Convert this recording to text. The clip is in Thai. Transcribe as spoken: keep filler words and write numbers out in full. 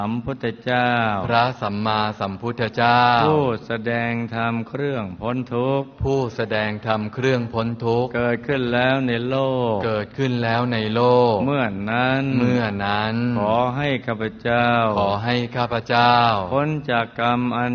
สัมพุทธเจ้าพระสัมมาสัมพุทธเจ้าผู้แสดงธรรมเครื่องพ้นทุกข์ผู้แสดงธรรมเครื่องพ้นทุกข์เกิดขึ้นแล้วในโลกเกิดขึ้นแล้วในโลกเมื่อนั้นเมื่อนั้นขอให้ข้าพเจ้าขอให้ข้าพเจ้าพ้นจากกรรมอัน